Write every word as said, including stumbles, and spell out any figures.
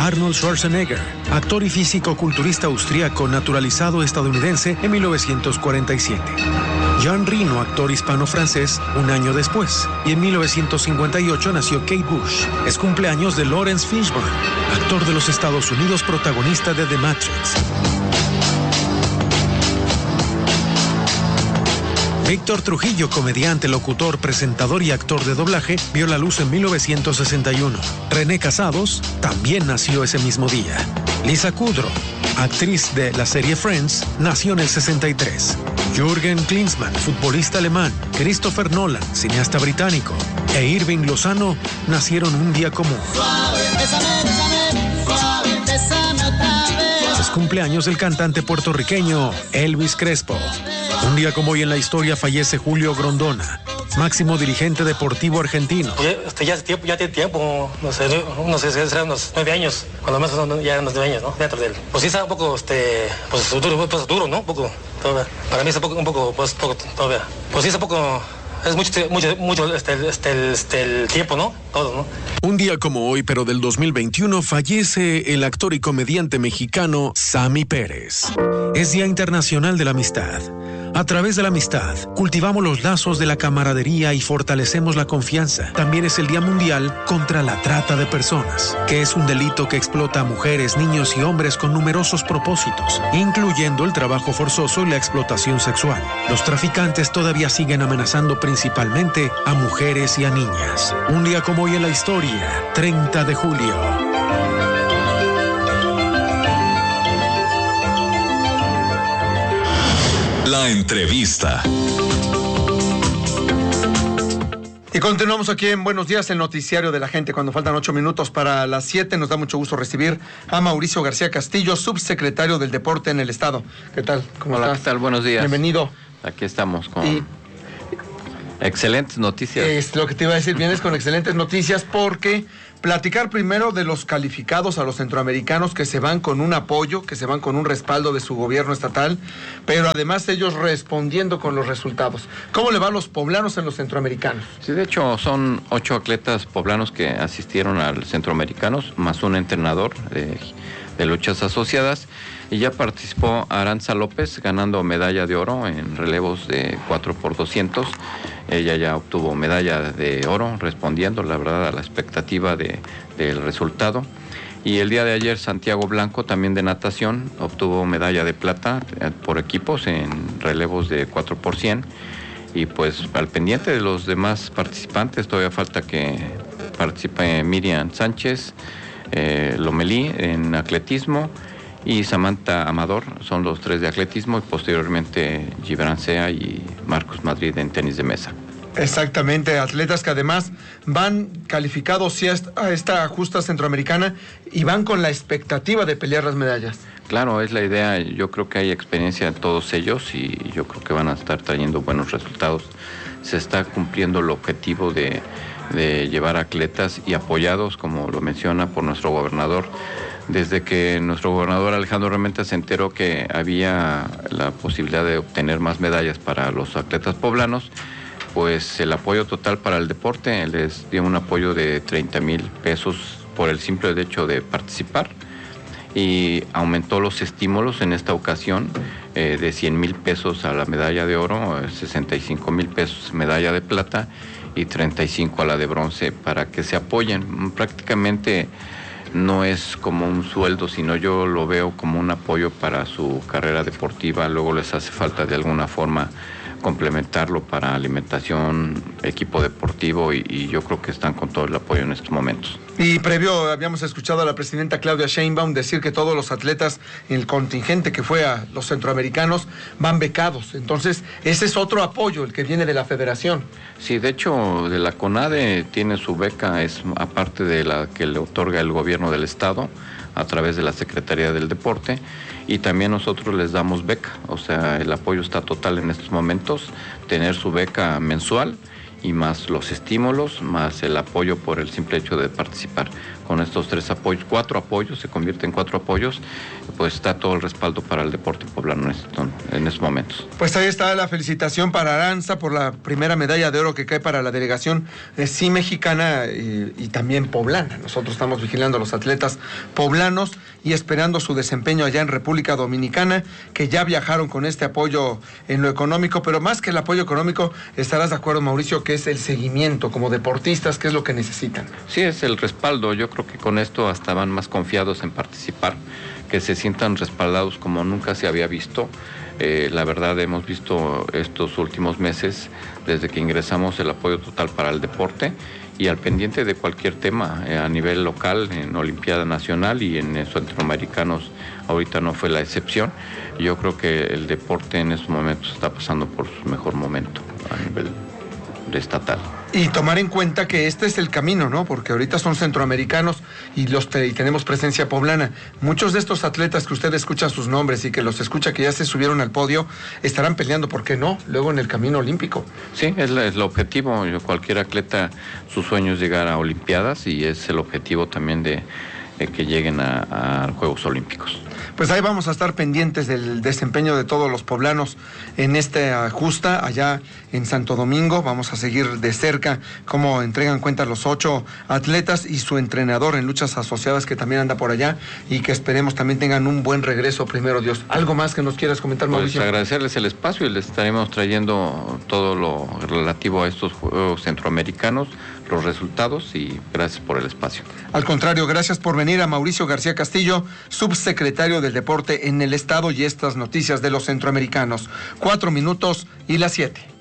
Arnold Schwarzenegger, actor y físico-culturista austríaco naturalizado estadounidense en mil novecientos cuarenta y siete. Jean Reno, actor hispano-francés, un año después. Y en mil novecientos cincuenta y ocho nació Kate Bush. Es cumpleaños de Lawrence Fishburne, actor de los Estados Unidos, protagonista de The Matrix. Víctor Trujillo, comediante, locutor, presentador y actor de doblaje, vio la luz en mil novecientos sesenta y uno. René Casados también nació ese mismo día. Lisa Kudrow, actriz de la serie Friends, nació en el sesenta y tres. Jürgen Klinsmann, futbolista alemán, Christopher Nolan, cineasta británico, e Irving Lozano nacieron un día común. Es cumpleaños del cantante puertorriqueño Elvis Crespo. Un día como hoy en la historia fallece Julio Grondona, máximo dirigente deportivo argentino. Este, ya, tiempo, ya tiene tiempo, no sé, no sé, serán unos nueve años, cuando menos son ya unos nueve años, ¿no? Dentro de él. Pues sí está un poco, este, pues duro, pues duro, ¿no? Un poco, todavía. Para mí es un poco, un poco, pues poco, todavía. Pues sí es un poco, es mucho, mucho, mucho, este, este, este, el tiempo, ¿no? Todo, ¿no? Un día como hoy, pero del dos mil veintiuno, fallece el actor y comediante mexicano Sammy Pérez. Es Día Internacional de la Amistad. A través de la amistad, cultivamos los lazos de la camaradería y fortalecemos la confianza. También es el Día Mundial contra la Trata de Personas, que es un delito que explota a mujeres, niños y hombres con numerosos propósitos, incluyendo el trabajo forzoso y la explotación sexual. Los traficantes todavía siguen amenazando principalmente a mujeres y a niñas. Un día como hoy en la historia, treinta de julio. La entrevista. Y continuamos aquí en Buenos Días, el noticiario de la gente, cuando faltan ocho minutos para las siete. Nos da mucho gusto recibir a Mauricio García Castillo, subsecretario del Deporte en el Estado. ¿Qué tal? ¿Cómo Hola, estás? ¿qué tal? Buenos días. Bienvenido. Aquí estamos con y, excelentes noticias. Es lo que te iba a decir, vienes con excelentes noticias porque platicar primero de los calificados a los centroamericanos que se van con un apoyo, que se van con un respaldo de su gobierno estatal, pero además ellos respondiendo con los resultados. ¿Cómo le va a los poblanos en los centroamericanos? Sí, de hecho son ocho atletas poblanos que asistieron al centroamericanos, más un entrenador de, de luchas asociadas, y ya participó Aranza López ganando medalla de oro en relevos de cuatro por doscientos. Ella ya obtuvo medalla de oro respondiendo, la verdad, a la expectativa de, del resultado. Y el día de ayer Santiago Blanco, también de natación, obtuvo medalla de plata por equipos en relevos de cuatro por cien. Y pues al pendiente de los demás participantes, todavía falta que participe Miriam Sánchez, eh, Lomelí en atletismo, y Samantha Amador, son los tres de atletismo, y posteriormente Gibran Sea y Marcos Madrid en tenis de mesa. Exactamente, atletas que además van calificados a esta justa centroamericana y van con la expectativa de pelear las medallas. Claro, es la idea. Yo creo que hay experiencia en todos ellos y yo creo que van a estar trayendo buenos resultados. Se está cumpliendo el objetivo de, de llevar atletas y apoyados, como lo menciona, por nuestro gobernador. Desde que nuestro gobernador Alejandro Armenta se enteró que había la posibilidad de obtener más medallas para los atletas poblanos, pues el apoyo total para el deporte, les dio un apoyo de treinta mil pesos por el simple hecho de participar, y aumentó los estímulos en esta ocasión eh, de cien mil pesos a la medalla de oro, sesenta y cinco mil pesos medalla de plata y treinta y cinco a la de bronce, para que se apoyen. Prácticamente no es como un sueldo, sino yo lo veo como un apoyo para su carrera deportiva. Luego les hace falta de alguna forma complementarlo para alimentación, equipo deportivo, y, y yo creo que están con todo el apoyo en estos momentos. Y previo habíamos escuchado a la presidenta Claudia Sheinbaum decir que todos los atletas en el contingente que fue a los centroamericanos van becados. Entonces, ese es otro apoyo, el que viene de la federación. Sí, de hecho, de la CONADE tiene su beca, es aparte de la que le otorga el gobierno del estado a través de la Secretaría del Deporte, y también nosotros les damos beca, o sea, el apoyo está total en estos momentos, tener su beca mensual y más los estímulos, más el apoyo por el simple hecho de participar. con estos tres apoyos, cuatro apoyos, se convierte en cuatro apoyos, pues está todo el respaldo para el deporte poblano en, esto, en estos momentos. Pues ahí está la felicitación para Aranza por la primera medalla de oro que cae para la delegación eh, sí mexicana y, y también poblana. Nosotros estamos vigilando a los atletas poblanos y esperando su desempeño allá en República Dominicana, que ya viajaron con este apoyo en lo económico, pero más que el apoyo económico, estarás de acuerdo, Mauricio, que es el seguimiento como deportistas, que es lo que necesitan. Sí, es el respaldo. Yo creo que con esto hasta van más confiados en participar, que se sientan respaldados como nunca se había visto. Eh, la verdad, hemos visto estos últimos meses, desde que ingresamos, el apoyo total para el deporte y al pendiente de cualquier tema eh, a nivel local, en Olimpiada Nacional y en eh, Centroamericanos, ahorita no fue la excepción. Yo creo que el deporte en estos momentos está pasando por su mejor momento a nivel estatal. Y tomar en cuenta que este es el camino, ¿no? Porque ahorita son centroamericanos y los te, y tenemos presencia poblana. Muchos de estos atletas que usted escucha sus nombres y que los escucha que ya se subieron al podio, estarán peleando, ¿por qué no? Luego en el camino olímpico. Sí, es, la, es el objetivo. Yo, cualquier atleta, su sueño es llegar a Olimpiadas y es el objetivo también de, de que lleguen a, a Juegos Olímpicos. Pues ahí vamos a estar pendientes del desempeño de todos los poblanos en esta justa allá en Santo Domingo. Vamos a seguir de cerca cómo entregan cuenta los ocho atletas y su entrenador en luchas asociadas que también anda por allá y que esperemos también tengan un buen regreso, primero Dios. ¿Algo más que nos quieras comentar, Mauricio? Pues agradecerles el espacio y les estaremos trayendo todo lo relativo a estos Juegos Centroamericanos, los resultados, y gracias por el espacio. Al contrario, gracias por venir a Mauricio García Castillo, subsecretario del Deporte en el Estado, y estas noticias de los centroamericanos. Cuatro minutos y las siete.